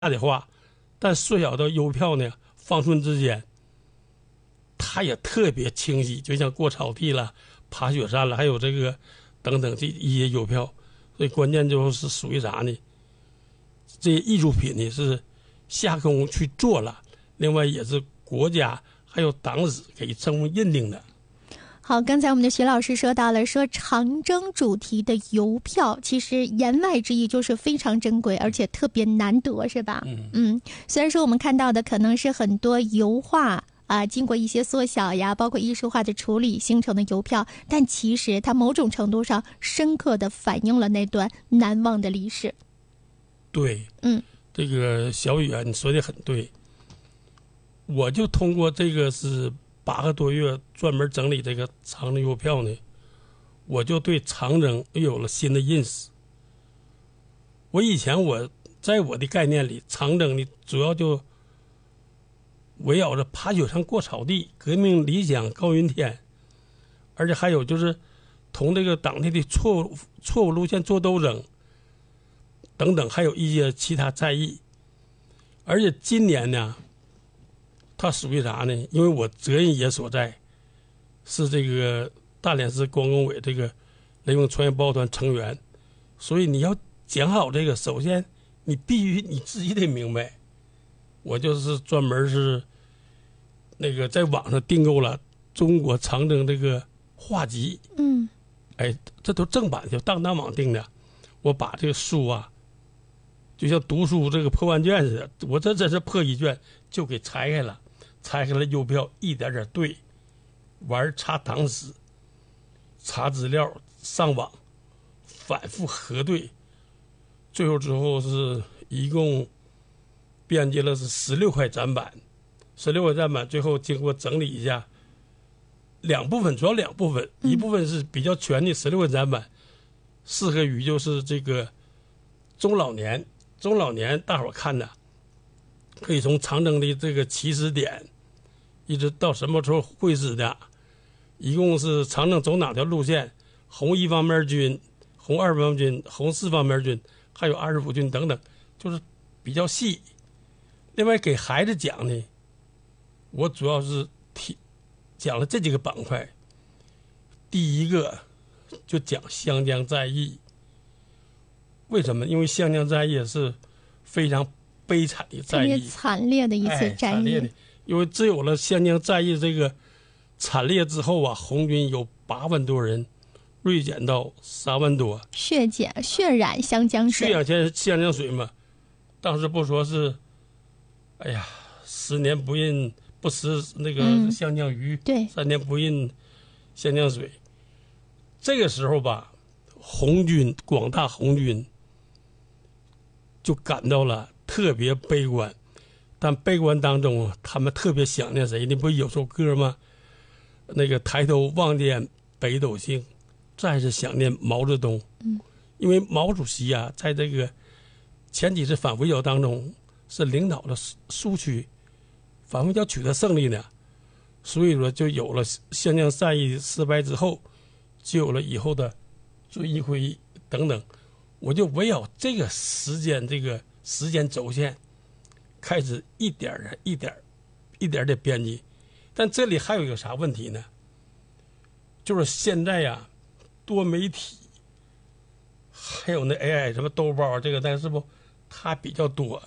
的话，但缩小到邮票呢，方寸之间，它也特别清晰，就像过草地了、爬雪山了，还有这个等等这一些邮票。所以关键就是属于啥呢？这些艺术品呢是下工去做了，另外也是国家还有党史给政府认定的。 好，刚才我们的徐老师说到了，说长征主题的邮票，其实言外之意就是非常珍贵，而且特别难得，是吧？虽然说我们看到的可能是很多油画经过一些缩小呀，包括艺术化的处理形成的邮票，但其实它某种程度上深刻地反映了那段难忘的历史。 对，这个小雨啊，你说的很对。我就通过这个是8个多月专门整理这个长征邮票呢，我就对长征又有了新的认识。我以前在我的概念里，长征呢主要就围绕着爬雪山、过草地、革命理想高云天，而且还有就是同这个党内的错误路线做斗争等等，还有一些其他在意。而且今年呢，它属于啥呢？因为我责任也所在，是这个大连市光工委这个雷锋创业报告团成员，所以你要讲好这个，首先你必须你自己得明白。我就是专门是那个在网上订购了中国长征这个画集，这都正版，就当网订的。我把这个书啊，就像读书这个破万卷似的，我这真是破一卷就给拆开了，邮票一点点对，玩查党史、查资料、上网反复核对，最后之后是一共编辑了是16块展板，16块展板最后经过整理一下，两部分，主要两部分，一部分是比较全的16块展板，适合于就是这个中老年大伙看的，可以从长征的这个起始点一直到什么时候会师的，一共是长征走哪条路线，红1方面军、红2方面军、红4方面军，还有25军等等，就是比较细。另外给孩子讲呢，我主要是讲了这几个板块。第一个就讲湘江战役，为什么？因为湘江战役是非常悲惨的战役， 特别惨烈的一次战役。 因为只有了湘江战役这个惨烈之后啊，红军有8万多人，锐减到3万多， 血染湘江水， 血染湘江水嘛。当时不说是，哎呀，10年不饮不食那个湘江鱼， 对 ，3年不饮湘江水。这个时候吧，广大红军就感到了特别悲观，但悲观当中啊，他们特别想念谁呢？不有首歌吗？那个抬头望见北斗星，再是想念毛泽东。因为毛主席啊，在这个前几次反围剿当中是领导了苏区反围剿取得胜利呢，所以说就有了湘江战役失败之后，就有了以后的遵义会议等等。我就围绕这个时间轴线开始一点的编辑。但这里还有一个啥问题呢？就是现在呀，多媒体还有那 AI 什么豆包这个，但是不它比较多，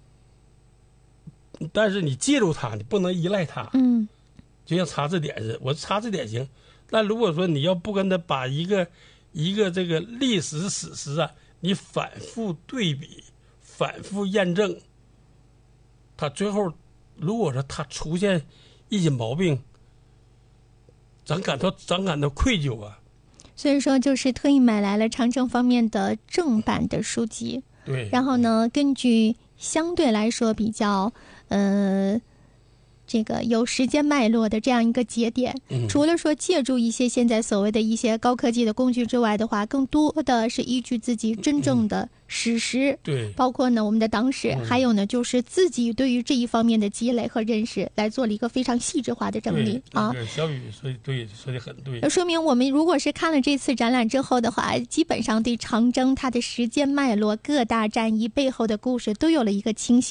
但是你借助它，你不能依赖它。就像查字典似的，我查字典行，但如果说你要不跟他把一个这个历史史实啊，你反复对比、反复验证，他最后如果说他出现一些毛病，咱感到愧疚啊。 所以说就是特意买来了长征方面的正版的书籍， 对， 然后呢，根据相对来说比较这个有时间脉络的这样一个节点，除了说借助一些现在所谓的一些高科技的工具之外的话，更多的是依据自己真正的史实， 对， 包括呢我们的党史，还有呢就是自己对于这一方面的积累和认识，来做了一个非常细致化的整理啊。 小雨说的对，说的很对。 说明我们如果是看了这次展览之后的话，基本上对长征它的时间脉络、各大战役背后的故事都有了一个清晰